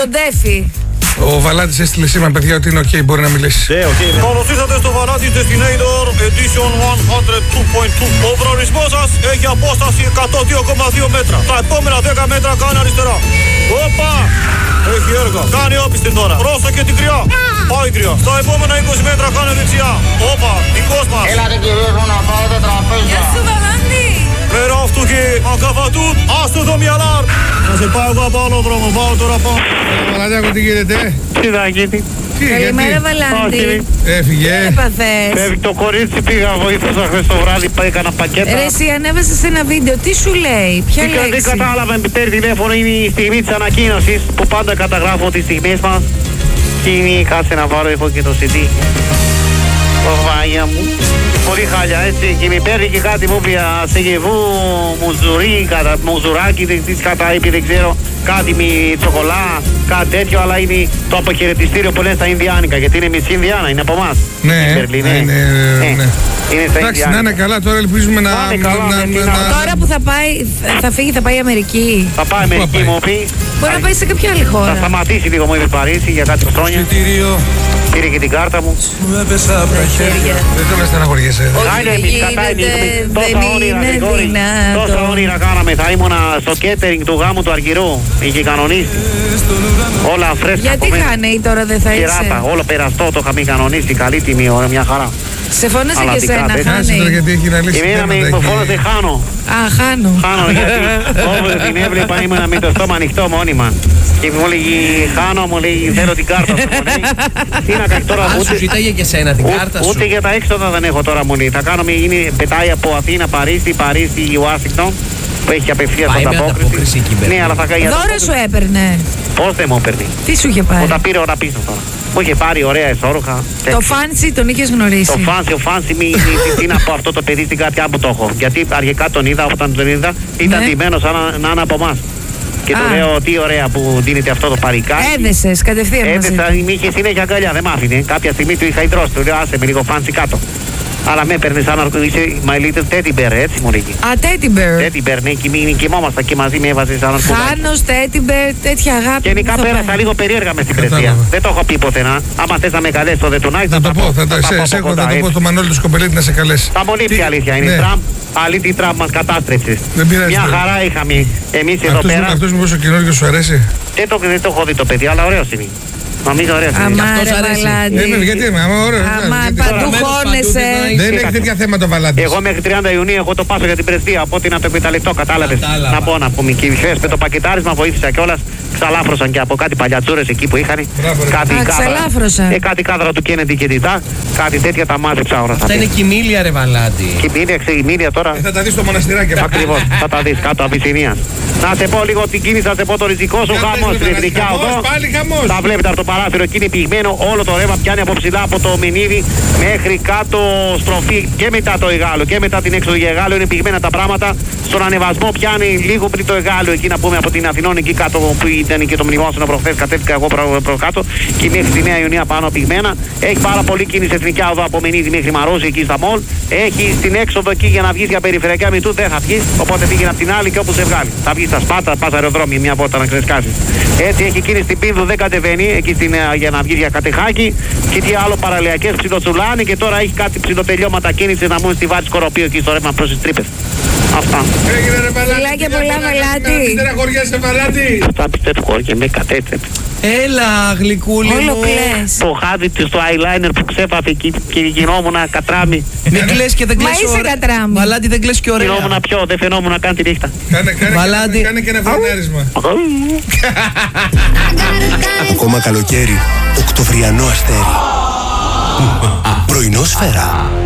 τον Ντέφι. Ο Βαλάντης έστειλε σήμα, παιδιά, ότι είναι οκ, μπορεί να μιλήσει. Καλώς ήρθατε στο Βαλάντης Destinator Edition 102.2. Ο προορισμός σας έχει απόσταση 102,2 μέτρα. Τα επόμενα 10 μέτρα κάνει αριστερά. Όπα! Έχει έργα. Κάνει όπισθεν τώρα. Πρόσεχε την κρυά. Πάει κρυά. Στα επόμενα 20 μέτρα κάνει δεξιά. Όπα! Δικός μας. Έλατε κυρίως μου να πάω τα τραπέζια. Γεια σου Βαλάντη. Πέρα αυτού και ακαβατούν. Άστο το μυαλάρ. Θα σε πάω εγώ από άλλο δρόμο. Πάω τώρα πάω. Βαλαντάκο, τι γίνεται? Τι θα γίνει? Καλημέρα Βαλάντη. Έφυγε. Τι έπαθες? Το κορίτσι πήγα, βοήθησα χθες το βράδυ, έκανα πακέτα. Ρε εσύ ανέβασες ένα βίντεο, τι σου λέει, ποια λέξη? Δεν κατάλαβα, με παίρνει τηλέφωνο, είναι η στιγμή της ανακοίνωσης που πάντα καταγράφω τις στιγμές μας. Και είναι, κάτσε να βάλω, έχω και το CD. Βάγια μου. Πολύ χάλια έτσι και με παίρνει και κάτι μου πια σεγεβού, μουζουράκι, δεν ξέρω, κάτι με τσοκολά, κάτι τέτοιο, αλλά είναι το αποχαιρετιστήριο που λένε στα Ινδιάνικα, γιατί είναι μισή Ινδιάνα, είναι από εμάς. Ναι, είναι εντάξει, να είναι καλά, τώρα ελπίζουμε να... Τώρα που θα φύγει, θα πάει Αμερική. Θα πάει Αμερική μου πει. Μπορεί να πάει σε κάποια άλλη χώρα. Θα σταματήσει λίγο, μου είπε Παρίσι για κάτι χρόνια. Πήρε και την κάρτα μου. Σου έπεσα από τα χέρια. Δεν το με στεναχωριέσαι. Τόσα όνειρα κάναμε. Θα ήμουνα στο κέτερινγκ του γάμου του Αργυρού. Είχε κανονίσει. Όλα φρέσκα. Γιατί χάνει τώρα δεν θα είσαι? Κεράτα, όλο περαστό το είχαμε κανονίσει. Καλή τιμή, μια χαρά. Σε φώνασε και εσένα, Χάνη? Εμένα με φώνασε Χάνο. Α, Χάνο. Χάνο, γιατί όποτε την έβλεπα ήμουνα με το στόμα ανοιχτό μόνιμα. Και μου λέγει Χάνο, μου λέει θέλω την κάρτα σου. Τι να κάνει τώρα, σου ζητάγε και σένα την κάρτα σου. Ούτε για τα έξοδα δεν έχω τώρα, μου λέει. Θα κάνουμε, πετάει από Αθήνα, Παρίσι, Ουάσιγκτον. Που έχει απευθείας ανταπόκριση. Ναι, αλλά θα κάνει. Δώρο σου έπαιρνε. Πώς δεν μου έπαιρνε? Τι σου είχε πάρει? Μου τα πήρε όλα πίσω τώρα. Μου είχε πάρει ωραία εσόρουχα. Το φάνσι τον είχες γνωρίσει? Ο φάνσι τι να πω αυτό το παιδί στην καρδιά μου το έχω. Γιατί αρχικά τον είδα, όταν τον είδα ήταν ντυμένος σαν να είναι από εμάς. Και του λέω τι ωραία που δίνεται αυτό το παρικάκι. Έδεσες κατευθείαν μαζί? Έδεσα, μη είχε συνέχεια αγκαλιά, δεν μ' άφηνε. Κάποια στιγμή του είχα ιδρώσει, του λέω άσε με λίγο φάνσι κάτω. Αλλά με έπαιρνε σαν να είσαι my little teddy bear, έτσι μου λέγει. Α, teddy bear. Teddy bear, ναι, κοιμόμασταν και μαζί με έβαζε σαν αρκούδα. Χάνος, teddy bear, τέτοια αγάπη. Γενικά πέρασα λίγο περίεργα μες στην Πρεσβεία. Δεν το έχω πει πουθενά. Άμα θες να με καλέσεις στο Δετουνάκι, θα το πω. Θα το πω στο Μανώλη του Σκοπελίτη να σε καλέσει. Θα μου λείψει η αλήθεια. Είναι Τραμπ. Αλήθεια, Τραμπ μας κατάστρεψες. Μια χαρά είχαμε εμείς εδώ πέρα. Αυτός μήπως ο καινούργιος σου αρέσει? Δεν το έχω δει το παιδί, αλλά ωραίος είναι. Νομίζω ωραία. Αμάρε Βαλάντη. Γιατί είμαι, ωραίο. Παντού χώνεσαι. Δεν έχει τέτοια θέματα ο Βαλάντης. Εγώ μέχρι 30 Ιουνίου έχω το πάσο για την Πρεσβεία, οπότε να το εκμεταλλευτώ, κατάλαβες. Να πω να πούμε. Και χθες με το πακετάρισμα βοήθησα κιόλας. Ξαλάφρωσαν και από κάτι παλιατσούρες εκεί που είχαν. Κάτι κάδρα του Κέννεντι και Τιτά. Κάτι τέτοια τα μάζεψα όλα. Αυτά είναι κοιμήλια, ρε Βαλάντη. Κοιμήλια τώρα. Θα τα δεις στο μοναστηράκι. Ακριβώς, θα τα δεις κάτω Αβυσσινίας. Να σε πω λίγο την κίνηση, να σε πω το ριζικό σου χάμο στην Εθνικά Οδό. Τα βλέπετε από το παράθυρο εκεί είναι πυγμένο, όλο το ρεύμα πιάνει από ψηλά από το Μενίδη μέχρι κάτω στροφή και μετά το Εγάλο και μετά την έξοδο για Εγάλο είναι πυγμένα τα πράγματα. Στον ανεβασμό πιάνει λίγο πριν το Εγάλο εκεί να πούμε από την Αθηνών εκεί κάτω που ήταν και το μνημόσυνο προχθές, κατέβηκα εγώ προ κάτω και μέχρι τη Νέα Ιωνία πάνω πυγμένα. Έχει πάρα πολύ κίνηση Εθνικά Οδό από Μενίδη μέχρι Μαρόζη εκεί στα μολ. Έχει στην έξοδο εκεί για να βγει για περιφερειακά μητού δεν θα βγει, οπότε πήγαινε από την άλλη και όπου σε βγάλει. Θα βγει στα Σπάτα, πα αεροδρόμιο μια πόρτα να ξεσκάσει. Έτσι έχει κίνηση στην Πίνδου, δεν κατεβαίνει εκεί για να βγει για Κατεχάκη και τι άλλο παραλιακές ψιλοτσουλάνει και τώρα έχει κάτι ψιλοτελειώματα κίνηση να μπουν στη Βάρη Σκοροπίου εκεί στο ρεύμα προς τις τρύπες. Αυτά. Έγινε ρε Βαλάτη. Φιλάκια πολλά Βαλάτη. Μην στεναχωριέσαι Βαλάτη. Αυτά πιστεύω και με κατέτσεπε. Έλα γλυκούλη όλο μου. κλαις. Το χάδι της στο eyeliner που ξέφαθε και γινόμουν κατράμι. Μην κλαις και δεν κλαις. Μα είσαι κατράμι. Βαλάτη δεν κλαις και ωραία. Γινόμουν πιο, δεν φαινόμουν καν τη νύχτα. Κάνε και ένα φρενάρισμα. Ακόμα καλοκαίρι, οκτωβριανό αστέρι. Πρωινό σφαίρα.